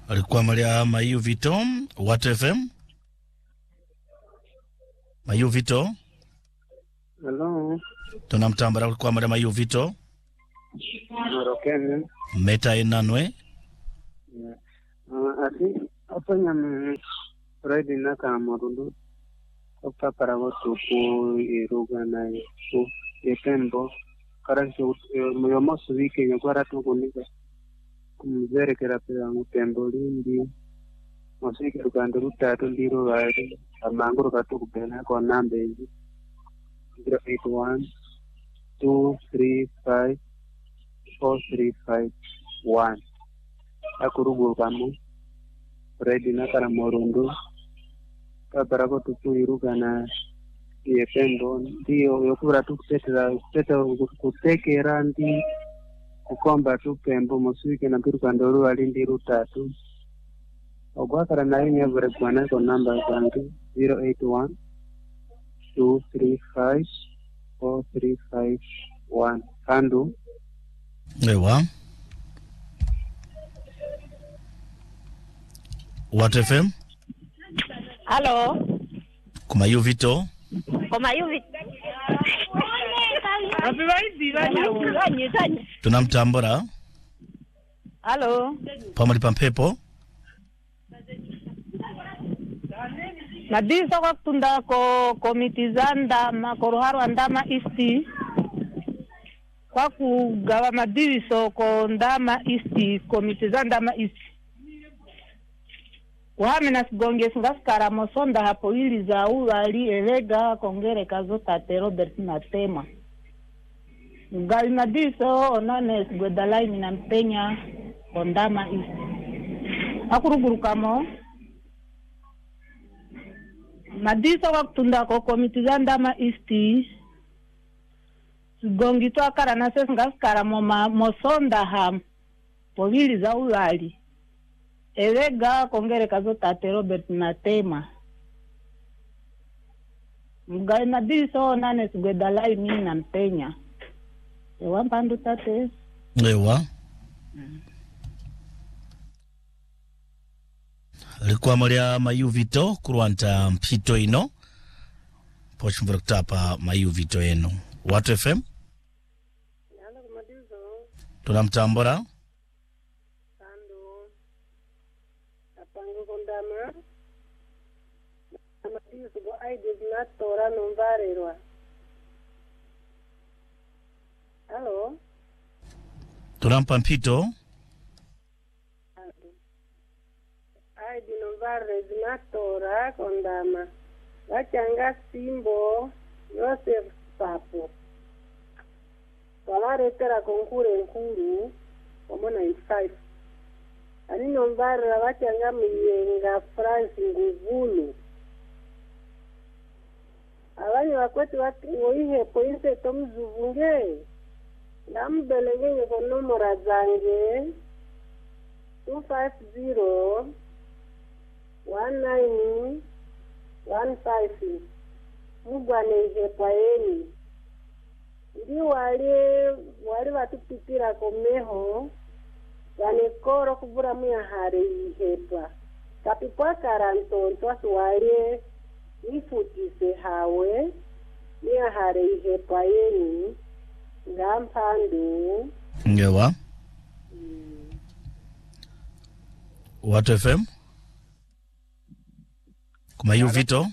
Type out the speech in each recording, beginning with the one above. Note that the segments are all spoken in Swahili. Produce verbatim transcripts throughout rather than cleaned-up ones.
alikuwa Maria Mayu Vito, What F M. Mayu Vito. Hello. Tunamtambara alikuwa Maria Mayu Vito. Marokene. Meta inanwe. Yeah. Uh, asi apa nyame Friday na ka morundu. Opa para watu ku iruga na ku etembo. Karancho moyomo suwike nyagwara tu kunika. Kumzere kera pera ngutembo lindi. Mosike ruganda rutatu ndiro wari. Amanguru katu kubena kwa nambe hizi. zero eight one two three five four three five one. Akurugu kamu Friday na kara morundu kabarako tupu iruga na yependo ndio yokura tukuteta kuteta kutekera ndi kukomba tupembo muswike na biru kandoru alindi rutatu ogwakara nayo nyavure kwana ko namba zangu zero eight one two three five four three five one. Kandu Ewa What F M. Hello. Kumayu Vito. Kumayu Vito. Tunamtambura. Hello. Pamali pampepo. Madiso kwa tunda ko komitizanda makoroharo andama isti. Kwa kugawa madiso ko ndama isti komitizanda ma isti. Wahame na sigonge sungaskara mosonda hapo ili za uwali elega kongere kazota te Robert na tema. Ngali madiso onane sigwedalai minampenya ondama isi. Akuruguru kamo. Madiso wakutunda ko komitizanda ma isti. Sigongi to akara na sungaskara moma mosonda ham po ili za uwali. Elega kongere kazota te Robert na tema. Mga na diso nane sigwedalai mimi na mpenya. Ewa mpandu tate. Ewa. Mm. Alikuwa Maria Mayu Vito kuruanta mpito ino. Pochumvura kutapa Mayu Vito eno. What F M? Yalo kumadizo. Tunamtambura. Kondama amatizo go I did not tora nombarerwa. Hello. Tunampa mpito. I did nombarre not tora kondama. Wachanga simbo Joseph Papo. Wala retera konkure nkuru como ninety-five. Ani nombara wachanga miyenga France nguvulu. Abanye wakweti wati ngoihe pointe tomzuvunge. Nambelenge ko nomora zange two five zero one nine one five. Mugwane ihe paeni. Ndi wali wali watupitira komeho. Yani koro kubura mia hare ihepa. Kapipwa karantonto aswale ifutise hawe mia hare ihepa yeni ngampandu. Ngewa. Mm. What F M? Kumayu Vito.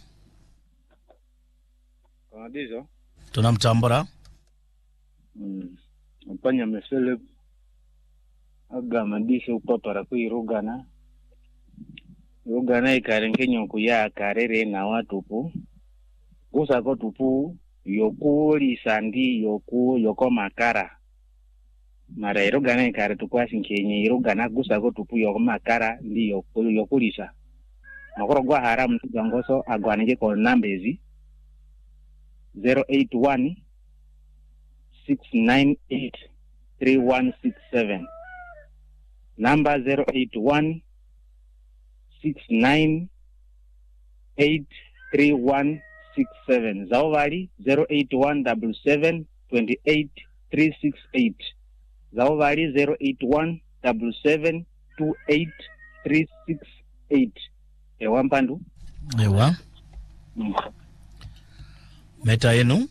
Kumadizo. Tunamtambura. Mm. Mpanya mesele aga madisho upapara kuirugana rugana ikarengenyo kuya karere na watupu gusa ko tupu yokuli sandi yoku yoko makara mara irugana ikare tukwasi nkenye irugana gusa ko tupu yoko makara ndi yoku yokulisa makoro gwa haramu tugangoso agwanije ko nambezi zero eight one six nine eight three one six seven. Number zero eight one six nine eight three one six seven. Zawali zero eight one seven seven two eight three six eight. Zawali zero eight one seven seven two eight three six eight. Ewa Mpandu. Ewa. Mm. Meta yenu.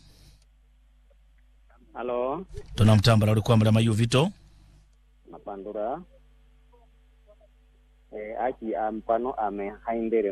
Halo. Tunamtambala ulikuwa mla Mayuvito. Mapandura. Eh, aki ampano ame haindere